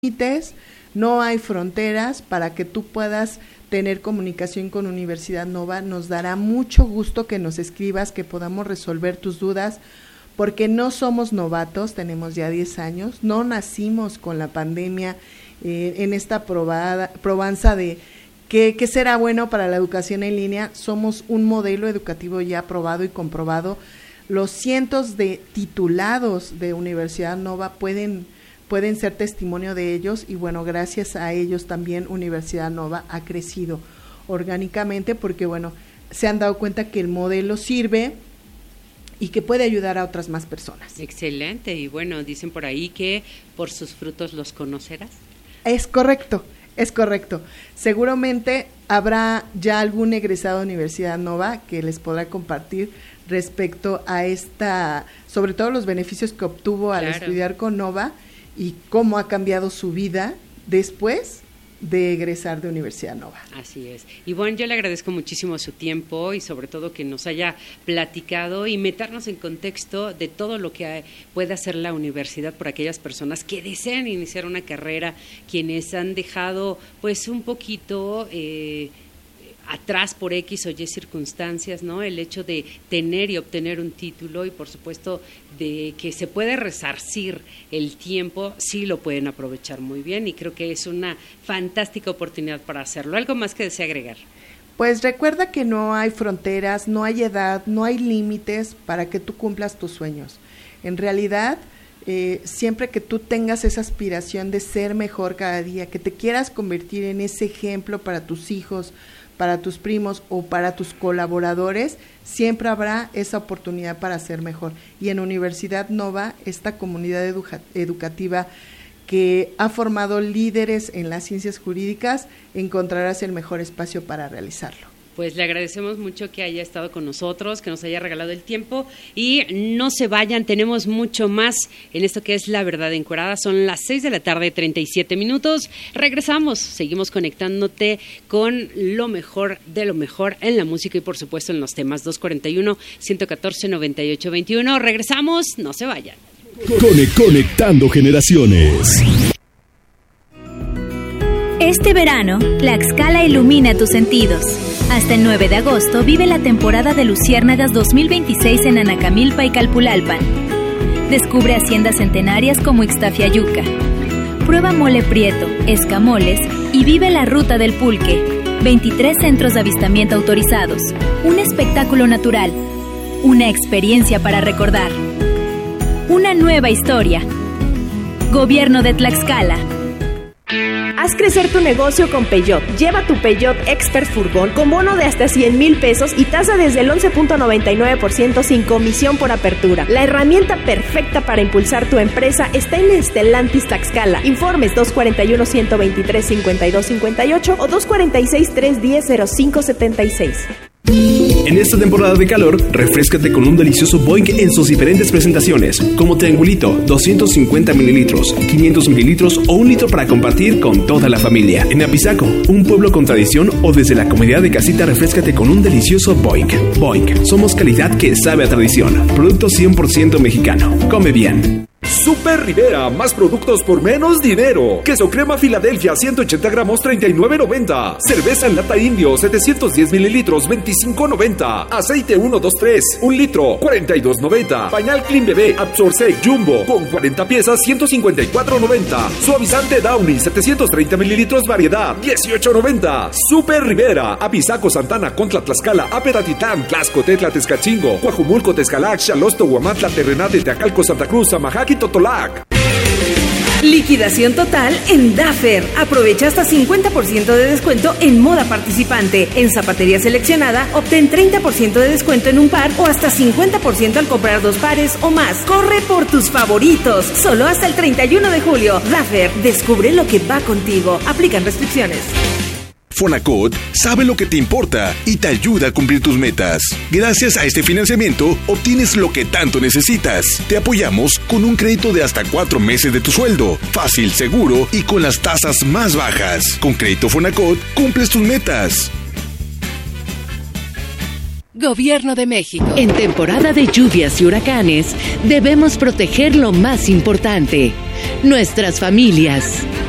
límites, no hay fronteras para que tú puedas tener comunicación con Universidad Nova. Nos dará mucho gusto que nos escribas, que podamos resolver tus dudas, porque no somos novatos, tenemos ya 10 años, no nacimos con la pandemia en esta probanza de qué será bueno para la educación en línea. Somos un modelo educativo ya probado y comprobado. Los cientos de titulados de Universidad Nova pueden ser testimonio de ellos, y bueno, gracias a ellos también Universidad Nova ha crecido orgánicamente, porque bueno, se han dado cuenta que el modelo sirve y que puede ayudar a otras más personas. Excelente, y bueno, dicen por ahí que por sus frutos los conocerás. Es correcto. Seguramente habrá ya algún egresado de Universidad Nova que les podrá compartir respecto a sobre todo los beneficios que obtuvo al estudiar con Nova, y cómo ha cambiado su vida después de egresar de Universidad Nova. Así es. Y bueno, yo le agradezco muchísimo su tiempo y sobre todo que nos haya platicado y meternos en contexto de todo lo que puede hacer la universidad por aquellas personas que desean iniciar una carrera, quienes han dejado pues un poquito atrás por X o Y circunstancias, ¿no? El hecho de tener y obtener un título, y por supuesto de que se puede resarcir el tiempo, sí lo pueden aprovechar muy bien, y creo que es una fantástica oportunidad para hacerlo. ¿Algo más que desea agregar? Pues recuerda que no hay fronteras, no hay edad, no hay límites para que tú cumplas tus sueños. En realidad, siempre que tú tengas esa aspiración de ser mejor cada día, que te quieras convertir en ese ejemplo para tus hijos, para tus primos o para tus colaboradores, siempre habrá esa oportunidad para ser mejor. Y en Universidad Nova, esta comunidad educativa que ha formado líderes en las ciencias jurídicas, encontrarás el mejor espacio para realizarlo. Pues le agradecemos mucho que haya estado con nosotros, que nos haya regalado el tiempo, y no se vayan, tenemos mucho más en esto que es La Verdad Encuerada. Son las 6:37 Regresamos, seguimos conectándote con lo mejor de lo mejor en la música y por supuesto en los temas. 241-114-9821. Regresamos, no se vayan. Conectando generaciones. Este verano, Tlaxcala ilumina tus sentidos. Hasta el 9 de agosto vive la temporada de Luciérnagas 2026 en Anacamilpa y Calpulalpan. Descubre haciendas centenarias como Ixtafiayuca. Prueba mole prieto, escamoles y vive la Ruta del Pulque. 23 centros de avistamiento autorizados. Un espectáculo natural. Una experiencia para recordar. Una nueva historia. Gobierno de Tlaxcala. Haz crecer tu negocio con Peugeot. Lleva tu Peugeot Expert Furgón con bono de hasta 100,000 pesos y tasa desde el 11.99% sin comisión por apertura. La herramienta perfecta para impulsar tu empresa está en Stellantis Tlaxcala. Informes 241-123-5258 o 246-310-0576. En esta temporada de calor, refréscate con un delicioso Boing en sus diferentes presentaciones, como triangulito, 250 mililitros, 500 mililitros o 1 litro para compartir con toda la familia. En Apizaco, un pueblo con tradición, o desde la comodidad de casita, refréscate con un delicioso Boing. Boing, somos calidad que sabe a tradición. Producto 100% mexicano. Come bien. Super Rivera, más productos por menos dinero. Queso crema Filadelfia, 180 gramos, $39.90. Cerveza en lata Indio, 710 mililitros, $25.90. Aceite 123, 1 litro, $42.90. Pañal Clean Bebé Absorsec Jumbo, con 40 piezas, $154.90. Suavizante Downy, 730 mililitros, variedad, $18.90. Super Rivera, Apizaco, Santana, Contla, Tlaxcala, Aperatitán, Tlaxco, Tetla, Tezcatzingo, Coajumulco, Tezcalac, Xalosto, Huamantla, Terrenate, Teacalco, Santa Cruz, Amajac y Totolac. Liquidación total en Daffer. Aprovecha hasta 50% de descuento en moda participante. En zapatería seleccionada, obtén 30% de descuento en un par o hasta 50% al comprar 2 pares o más. Corre por tus favoritos. Solo hasta el 31 de julio. Daffer, descubre lo que va contigo. Aplican restricciones. Fonacot sabe lo que te importa y te ayuda a cumplir tus metas. Gracias a este financiamiento, obtienes lo que tanto necesitas. Te apoyamos con un crédito de hasta 4 meses de tu sueldo. Fácil, seguro y con las tasas más bajas. Con Crédito Fonacot, cumples tus metas. Gobierno de México. En temporada de lluvias y huracanes, debemos proteger lo más importante: nuestras familias.